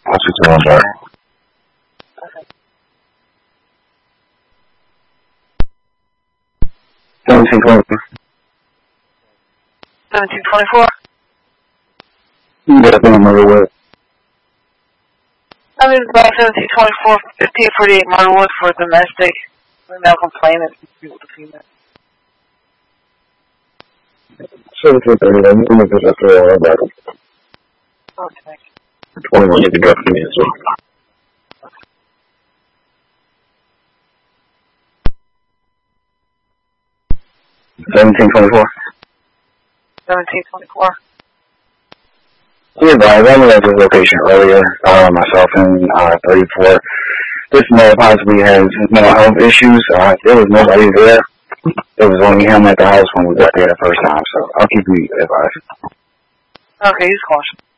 I'll speak to him back. Okay. 1724? Yeah, I think I'm Myrtlewood. I mean, about 1724, 1548 Myrtlewood for domestic. Now complainant. People to female. 1730, I'm going to do that for all about it. Okay. 21 is the gut for me as well. $17.24. 1724. Yeah, guys, I was at this location earlier, myself and 34. This man possibly has mental health issues. There was nobody there. It was only him at the house when we got there the first time, so I'll keep you advised. Okay, he's caution.